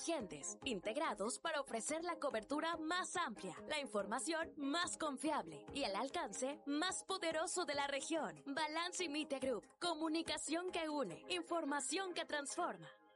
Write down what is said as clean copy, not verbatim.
agentes, integrados para ofrecer la cobertura más amplia, la información más confiable y el alcance más poderoso de la región. Balance Media Group, comunicación que une, información que transforma.